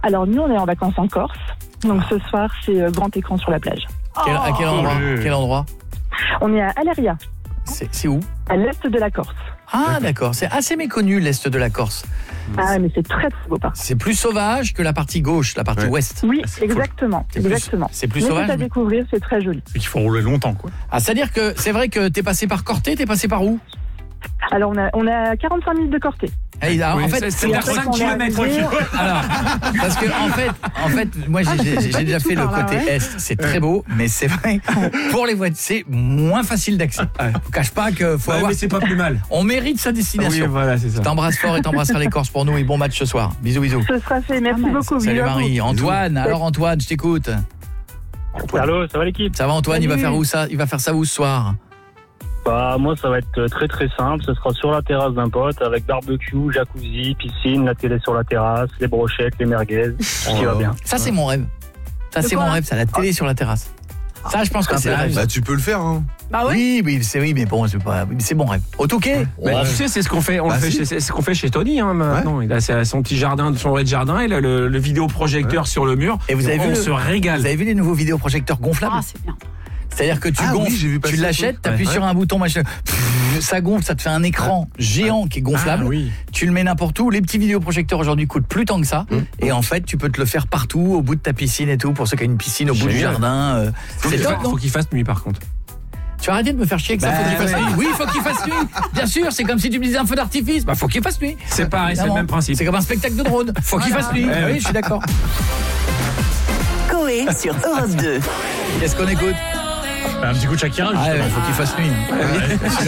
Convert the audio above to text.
Alors nous, on est en vacances en Corse. Donc ce soir, c'est grand écran sur la plage. À quel endroit? On est à Aleria, C'est où? à l'est de la Corse. Ah d'accord, c'est assez méconnu l'est de la Corse. Ah, mais c'est très très beau parti. C'est plus sauvage que la partie gauche, la partie ouest. Oui, exactement. C'est plus- exactement. c'est plus Mais sauvage, c'est à mais- découvrir, c'est très joli. Et qu'il faut rouler longtemps, quoi. Ah, c'est-à-dire que c'est vrai que t'es passé par Corté, t'es passé par où? Alors on a 45 minutes de Corté. Alors, en fait, c'est vers 5 km. alors, parce que en fait, moi j'ai déjà fait le par là, côté ouais. est, c'est très beau, mais c'est vrai pour les voitures, c'est moins facile d'accès. Je cache pas que faut avoir. Mais c'est pas plus mal. On mérite sa destination. Oui, voilà, c'est ça. Je t'embrasse fort et t'embrasseras les Corses pour nous et bon match ce soir. Bisous bisous. Ce sera fait. Merci beaucoup. Salut Bisous à vous. Marie. Antoine, alors Antoine, je t'écoute. Allô, ça va l'équipe? Ça va Antoine, il va Salut. faire où ça? Il va faire ça où ce soir? Bah moi ça va être très très simple, ce sera sur la terrasse d'un pote avec barbecue, jacuzzi, piscine, la télé sur la terrasse, les brochettes, les merguez, tout ce qui va bien. Ça c'est mon rêve. Ça c'est mon rêve, ça la télé sur la terrasse. Ça je pense que c'est le rêve. Bah tu peux le faire hein. Bah ouais. Oui, mais bon, c'est mon rêve. Au Touquet. Bah, tu sais, c'est ce qu'on fait. On Bah, le fait si. c'est ce qu'on fait chez Tony maintenant. Il a son petit jardin, son rez-de-jardin, il a le vidéoprojecteur sur le mur. Et vous avez vu on le- se régale. Vous avez vu les nouveaux vidéoprojecteurs gonflables? Ah, c'est bien. C'est-à-dire que tu Ah oui, gonfles, j'ai vu passer tu le l'achètes, truc. t'appuies Ouais. sur un bouton, machin, ça gonfle, ça te fait un écran géant qui est gonflable. Ah, oui. Tu le mets n'importe où. Les petits vidéoprojecteurs aujourd'hui coûtent plus tant que ça. Et en fait, tu peux te le faire partout, au bout de ta piscine et tout, pour ceux qui ont une piscine au bout du Génial. jardin. C'est top, non? Faut qu'il fasse nuit par contre. Tu vas arrêter de me faire chier avec ça, faut qu'il fasse nuit. Oui, faut qu'il fasse nuit. Bien sûr, c'est comme si tu me disais un feu d'artifice. Bah, faut qu'il fasse nuit. C'est pareil, c'est le Évidemment. même principe. C'est comme un spectacle de drone. Faut qu'il fasse nuit. Oui, je suis d'accord. Coé sur Europe 2. Qu'est-ce qu'on écoute? Un petit coup de Shakira, Ah, justement. faut qu'il fasse nuit.